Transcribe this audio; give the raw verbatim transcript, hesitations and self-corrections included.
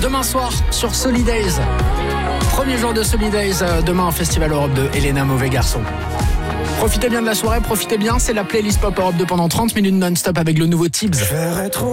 demain soir sur Solidays. Premier jour de Solidays, demain au Festival Europe deux, Elena Mauvais Garçon. Profitez bien de la soirée, profitez bien, c'est la playlist Pop Europe deux pendant trente minutes non-stop avec le nouveau Tibbs.